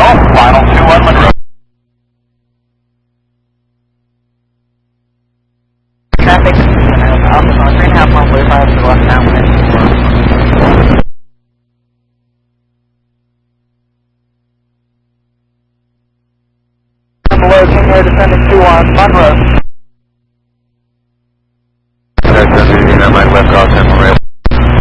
Final 2-1 Monroe. Traffic, Alpha 3.5 mile 45 to the left now, below, King Air descending 2 on Monroe.